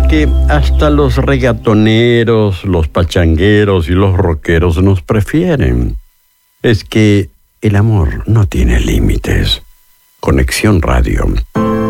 que hasta los reggaetoneros, los pachangueros y los rockeros nos prefieren. Es que el amor no tiene límites. Conexión Radio.